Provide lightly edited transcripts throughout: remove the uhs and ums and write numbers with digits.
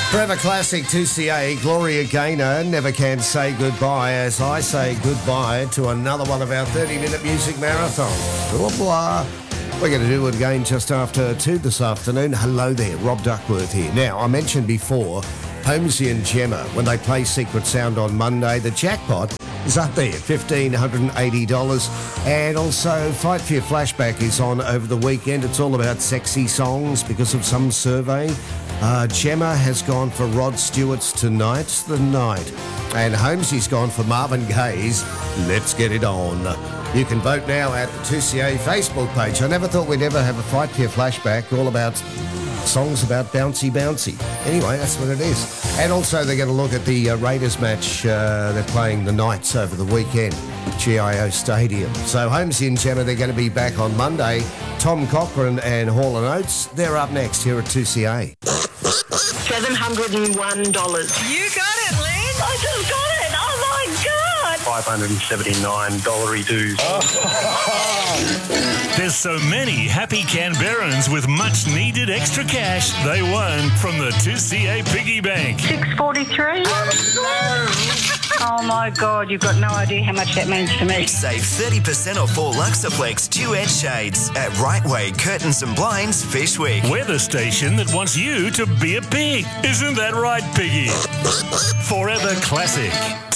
Forever classic 2CA, Gloria Gaynor, Never Can Say Goodbye, as I say goodbye to another one of our 30-minute music marathons. Blah, blah. We're going to do it again just after 2 this afternoon. Hello there, Rob Duckworth here. Now, I mentioned before, Holmesy and Gemma, when they play Secret Sound on Monday, the jackpot is up there, $1,580. And also, Fight for Your Flashback is on over the weekend. It's all about sexy songs because of some survey. Gemma has gone for Rod Stewart's Tonight's the Night. And Holmesy's gone for Marvin Gaye's Let's Get It On. You can vote now at the 2CA Facebook page. I never thought we'd ever have a Fight for Your Flashback all about songs about bouncy. Anyway, that's what it is. And also they're going to look at the Raiders match. They're playing the Knights over the weekend, GIO Stadium. So Holmesy and Gemma, they're going to be back on Monday. Tom Cochran and Hall & Oates, they're up next here at 2CA. $701. You got it, Lynn. I just got it. Oh, my God. $579 dues. There's so many happy Canberrans with much needed extra cash they won from the 2CA Piggy Bank. $643. Oh, my God. You've got no idea how much that means to me. Save 30% off all Luxaflex duet shades at Right Way Curtains and Blinds Fish Week. We're the station that wants you to be a pig. Isn't that right, Piggy? Forever classic.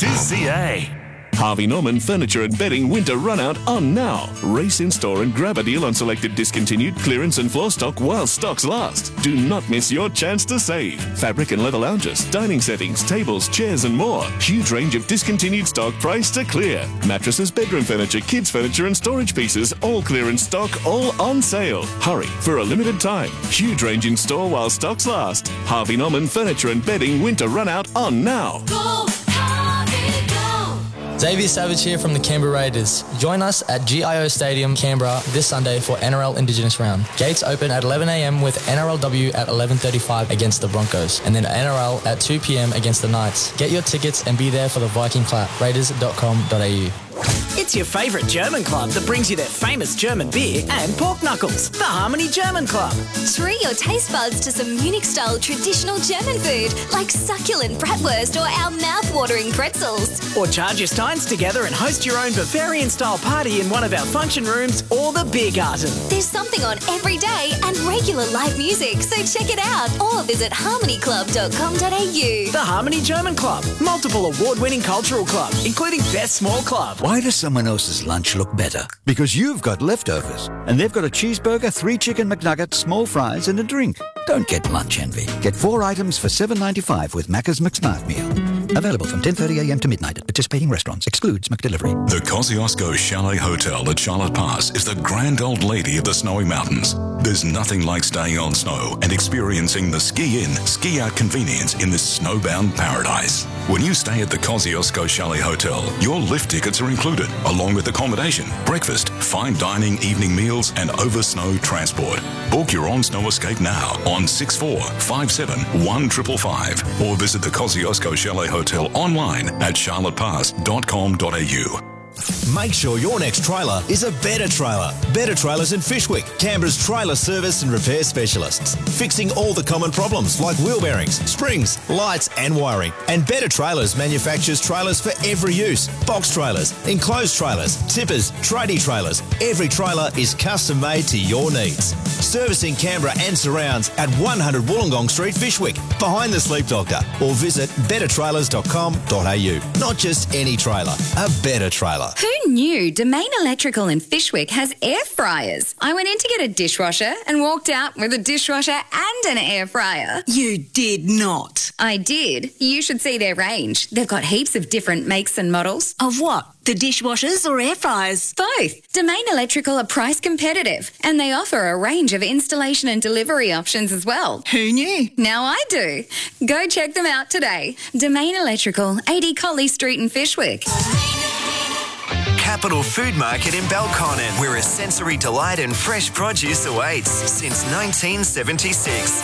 2CA. Harvey Norman Furniture and Bedding Winter Runout on now. Race in store and grab a deal on selected discontinued clearance and floor stock while stocks last. Do not miss your chance to save. Fabric and leather lounges, dining settings, tables, chairs and more. Huge range of discontinued stock priced to clear. Mattresses, bedroom furniture, kids furniture and storage pieces, all clearance stock, all on sale. Hurry for a limited time. Huge range in store while stocks last. Harvey Norman Furniture and Bedding Winter Runout on now. Go, Harvey, go! Xavier Savage here from the Canberra Raiders. Join us at GIO Stadium, Canberra this Sunday for NRL Indigenous Round. Gates open at 11 a.m. with NRLW at 11:35 against the Broncos, and then NRL at 2 p.m. against the Knights. Get your tickets and be there for the Viking Clap. Raiders.com.au. It's your favourite German club that brings you their famous German beer and pork knuckles. The Harmony German Club. Treat your taste buds to some Munich-style traditional German food like succulent bratwurst or our mouth-watering pretzels. Or charge your steins together and host your own Bavarian-style party in one of our function rooms or the Biergarten. There's something on every day and regular live music, so check it out or visit harmonyclub.com.au. The Harmony German Club. Multiple award-winning cultural club, including Best Small Club. Why does someone else's lunch look better? Because you've got leftovers. And they've got a cheeseburger, 3 chicken McNuggets, small fries and a drink. Don't get lunch envy. Get 4 items for $7.95 with Macca's McSmart Meal. Available from 10:30 a.m. to midnight at participating restaurants. Excludes McDelivery. The Kosciuszko Chalet Hotel at Charlotte Pass is the grand old lady of the snowy mountains. There's nothing like staying on snow and experiencing the ski-in, ski-out convenience in this snowbound paradise. When you stay at the Kosciuszko Chalet Hotel, your lift tickets are included, along with accommodation, breakfast, fine dining, evening meals, and over-snow transport. Book your on-snow escape now on 6457-1555 or visit the Kosciuszko Chalet Hotel online at charlottepass.com.au. Make sure your next trailer is a Better Trailer. Better Trailers in Fishwick, Canberra's trailer service and repair specialists. Fixing all the common problems like wheel bearings, springs, lights and wiring. And Better Trailers manufactures trailers for every use. Box trailers, enclosed trailers, tippers, tradie trailers. Every trailer is custom made to your needs. Servicing Canberra and surrounds at 100 Wollongong Street, Fishwick, behind the Sleep Doctor. Or visit bettertrailers.com.au. Not just any trailer, a better trailer. Who knew Domain Electrical in Fishwick has air fryers? I went in to get a dishwasher and walked out with a dishwasher and an air fryer. You did not. I did. You should see their range. They've got heaps of different makes and models. Of what? The dishwashers or air fryers? Both. Domain Electrical are price competitive and they offer a range of installation and delivery options as well. Who knew? Now I do. Go check them out today. Domain Electrical, 80 Colley Street in Fishwick. Capital Food Market in Belconnen, where a sensory delight and fresh produce awaits since 1976.